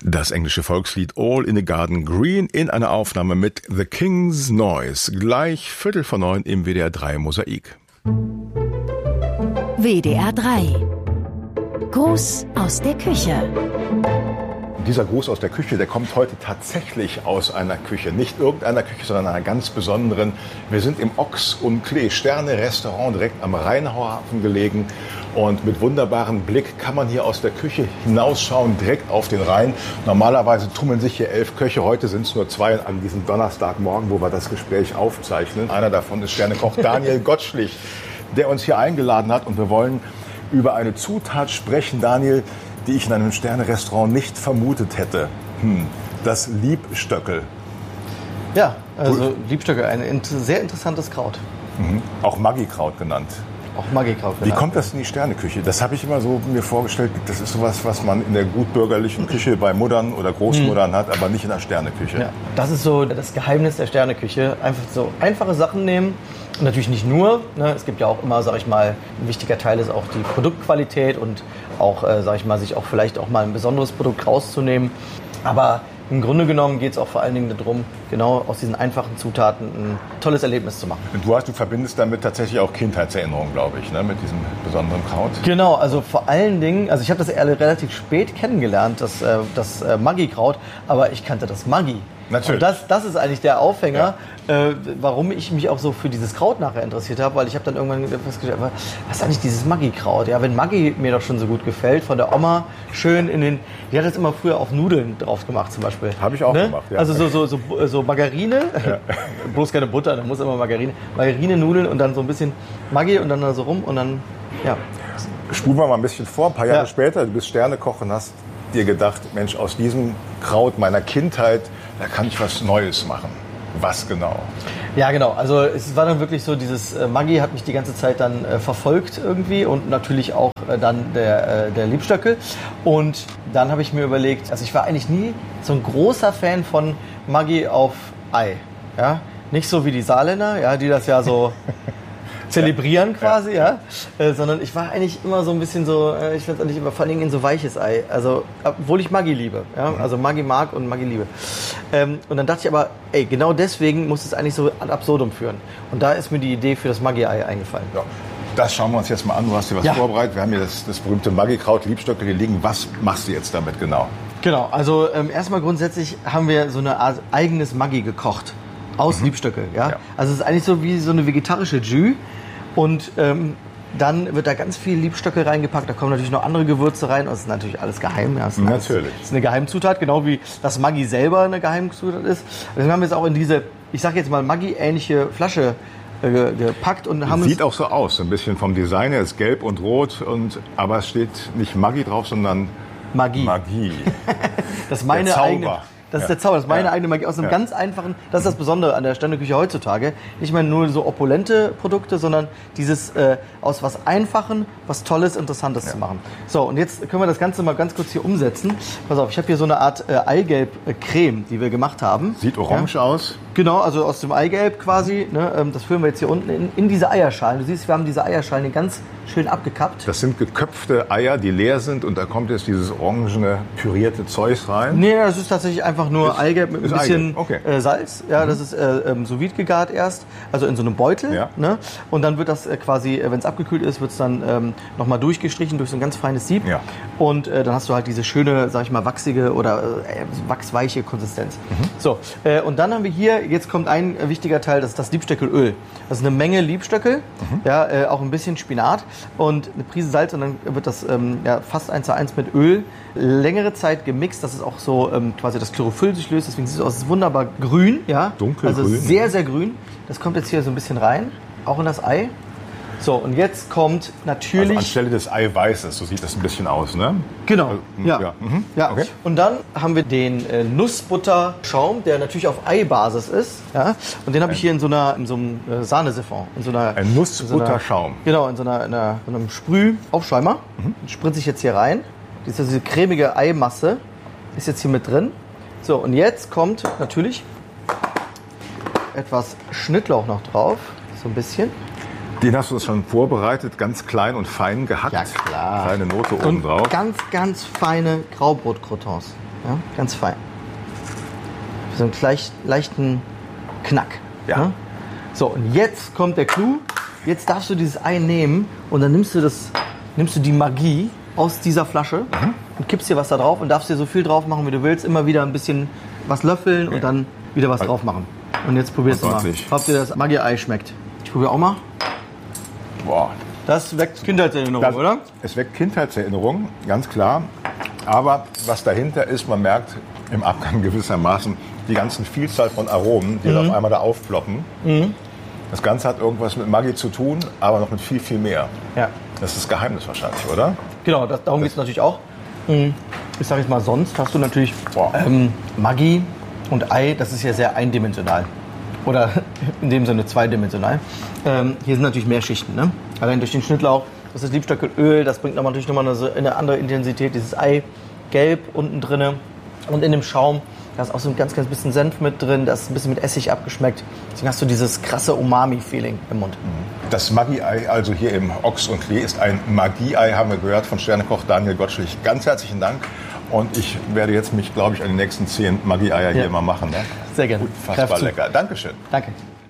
Das englische Volkslied All in the Garden Green in einer Aufnahme mit The King's Noise. Gleich 8:45 im WDR 3 Mosaik. WDR 3. Gruß aus der Küche. Dieser Gruß aus der Küche, der kommt heute tatsächlich aus einer Küche. Nicht irgendeiner Küche, sondern einer ganz besonderen. Wir sind im Ochs und Klee Sterne-Restaurant direkt am Rheinauhafen gelegen. Und mit wunderbarem Blick kann man hier aus der Küche hinausschauen, direkt auf den Rhein. Normalerweise tummeln sich hier 11 Köche. Heute sind es nur 2 an diesem Donnerstagmorgen, wo wir das Gespräch aufzeichnen. Einer davon ist Sternekoch Daniel Gottschlich, der uns hier eingeladen hat. Und wir wollen über eine Zutat sprechen, Daniel, die ich in einem Sterne-Restaurant nicht vermutet hätte. Das Liebstöckel. Ja, also Liebstöckel, ein sehr interessantes Kraut. Auch Maggi-Kraut genannt. Auch Maggi-Kraut genannt. Wie kommt das in die Sterneküche? Das habe ich immer so mir vorgestellt, das ist sowas, was man in der gutbürgerlichen Küche bei Muttern oder Großmuttern hat, aber nicht in der Sterneküche. Ja, das ist so das Geheimnis der Sterneküche. Einfach so einfache Sachen nehmen. Und natürlich nicht nur. Ne? Es gibt ja auch immer, sag ich mal, ein wichtiger Teil ist auch die Produktqualität und auch, sag ich mal, sich auch vielleicht auch mal ein besonderes Produkt rauszunehmen. Aber im Grunde genommen geht es auch vor allen Dingen darum, genau aus diesen einfachen Zutaten ein tolles Erlebnis zu machen. Du verbindest damit tatsächlich auch Kindheitserinnerungen, glaube ich, ne? Mit diesem besonderen Kraut. Genau, also vor allen Dingen, also ich habe das relativ spät kennengelernt, das Maggi-Kraut, aber ich kannte das Maggi. Natürlich. Und das ist eigentlich der Aufhänger, warum ich mich auch so für dieses Kraut nachher interessiert habe, weil ich habe dann irgendwann festgestellt, was ist eigentlich dieses Maggi-Kraut? Ja, wenn Maggi mir doch schon so gut gefällt, von der Oma schön die hat das immer früher auf Nudeln drauf gemacht zum Beispiel. Habe ich auch gemacht, ja. Also so Margarine, ja. Bloß keine Butter, da muss immer Margarine-Nudeln und dann so ein bisschen Maggi und dann da so rum und dann, ja. Spulen wir mal ein bisschen vor, ein paar Jahre später, du bist Sternekoch und hast dir gedacht, Mensch, aus diesem Kraut meiner Kindheit, da kann ich was Neues machen. Was genau? Ja, genau. Also es war dann wirklich so, dieses Maggi hat mich die ganze Zeit dann verfolgt irgendwie und natürlich auch dann der Liebstöckel. Und dann habe ich mir überlegt, also ich war eigentlich nie so ein großer Fan von Maggi auf Ei. Ja? Nicht so wie die Saarländer, ja, die das ja so zelebrieren quasi, ja. Sondern ich war eigentlich immer so ein bisschen so, ich finde es eigentlich immer vor allem in so weiches Ei. Also, obwohl ich Maggi liebe, ja. Also Maggi mag und Maggi liebe. Und dann dachte ich aber, genau deswegen muss es eigentlich so ad absurdum führen. Und da ist mir die Idee für das Maggi-Ei eingefallen. Ja. Das schauen wir uns jetzt mal an. Du hast dir was vorbereitet. Wir haben hier das berühmte Maggi-Kraut, Liebstöckel hier liegen. Was machst du jetzt damit genau? Genau, also erstmal grundsätzlich haben wir so eine Art eigenes Maggi gekocht. Aus Liebstöckel, ja. Also es ist eigentlich so wie so eine vegetarische Jus. Und dann wird da ganz viel Liebstöckel reingepackt. Da kommen natürlich noch andere Gewürze rein. Das ist natürlich alles geheim. Ja, natürlich. Das ist eine Geheimzutat, genau wie das Maggi selber eine Geheimzutat ist. Deswegen haben wir es auch in diese, ich sage jetzt mal Maggi-ähnliche Flasche gepackt und haben sieht auch so aus, ein bisschen vom Design her, ist gelb und rot, aber es steht nicht Maggi drauf, sondern Magie. Das ist meine eigene. Das ist der Zauber, das ist meine eigene Magie aus einem ganz einfachen, das ist das Besondere an der Sterneküche heutzutage. Nicht mehr nur so opulente Produkte, sondern dieses aus was Einfachen, was Tolles, Interessantes zu machen. So, und jetzt können wir das Ganze mal ganz kurz hier umsetzen. Pass auf, ich habe hier so eine Art Eigelb-Creme, die wir gemacht haben. Sieht orange aus. Genau, also aus dem Eigelb quasi. Ne, das füllen wir jetzt hier unten in diese Eierschalen. Du siehst, wir haben diese Eierschalen ganz schön abgekappt. Das sind geköpfte Eier, die leer sind und da kommt jetzt dieses orangene, pürierte Zeug rein? Nee, das ist tatsächlich einfach nur Eigelb mit ein bisschen Salz. Ja, das ist sous vide gegart erst, also in so einem Beutel. Ja. Ne? Und dann wird das quasi, wenn es abgekühlt ist, wird es dann nochmal durchgestrichen durch so ein ganz feines Sieb. Ja. Und dann hast du halt diese schöne, sag ich mal, wachsige oder wachsweiche Konsistenz. So, und dann haben wir hier, jetzt kommt ein wichtiger Teil, das ist das Liebstöckelöl. Das ist eine Menge Liebstöckel, ja, auch ein bisschen Spinat und eine Prise Salz und dann wird das fast 1:1 mit Öl längere Zeit gemixt, dass es auch so quasi das Chlorophyll sich löst, deswegen sieht es aus, es ist wunderbar grün, ja, dunkelgrün. Also sehr, sehr grün. Das kommt jetzt hier so ein bisschen rein, auch in das Ei. So, und jetzt kommt natürlich... Also anstelle des Eiweißes, so sieht das ein bisschen aus, ne? Genau, ja. Okay. Und dann haben wir den Nussbutterschaum, der natürlich auf Eibasis ist. Ja? Und den habe ich hier in so einem Sahnesiphon. Ein Nussbutterschaum. Genau, in so einem Sprühaufschäumer. Den spritze ich jetzt hier rein. Diese cremige Eimasse ist jetzt hier mit drin. So, und jetzt kommt natürlich etwas Schnittlauch noch drauf. So ein bisschen. Den hast du schon vorbereitet, ganz klein und fein gehackt. Ja, klar. Kleine Note oben Und drauf. ganz, ganz feine Graubrot-Croutons. Ja, ganz fein. So einen leichten Knack. Ja. So, und jetzt kommt der Clou. Jetzt darfst du dieses Ei nehmen und dann nimmst du die Magie aus dieser Flasche und kippst dir was da drauf und darfst dir so viel drauf machen, wie du willst. Immer wieder ein bisschen was löffeln und dann wieder was drauf machen. Und jetzt probierst du mal, ob dir das Magie-Ei schmeckt. Ich probiere auch mal. Boah. Das weckt Kindheitserinnerungen, oder? Es weckt Kindheitserinnerungen, ganz klar. Aber was dahinter ist, man merkt im Abgang gewissermaßen die ganzen Vielzahl von Aromen, die auf einmal da aufploppen. Das Ganze hat irgendwas mit Maggi zu tun, aber noch mit viel, viel mehr. Ja. Das ist das Geheimnis wahrscheinlich, oder? Genau, darum geht es natürlich auch. Ich sage jetzt mal, sonst hast du natürlich Maggi und Ei, das ist ja sehr eindimensional. Oder in dem Sinne zweidimensional. Hier sind natürlich mehr Schichten. Ne? Allein durch den Schnittlauch, das ist Liebstöckelöl, das bringt natürlich nochmal eine andere Intensität. Dieses Ei gelb unten drin und in dem Schaum, da ist auch so ein ganz, ganz bisschen Senf mit drin, das ist ein bisschen mit Essig abgeschmeckt. Deswegen hast du dieses krasse Umami-Feeling im Mund. Das Maggi-Ei, also hier im Ochs und Klee, ist ein Magie-Ei, haben wir gehört von Sternekoch Daniel Gottschlich. Ganz herzlichen Dank. Und ich werde jetzt mich, glaube ich, an die nächsten 10 Maggi-Eier hier mal machen. Ne? Sehr gerne. Unfassbar lecker. Dankeschön. Danke.